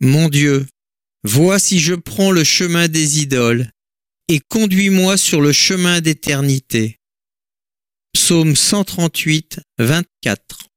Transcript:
Mon Dieu, vois si je prends le chemin des idoles, et conduis-moi sur le chemin d'éternité. Psaume 138, 24.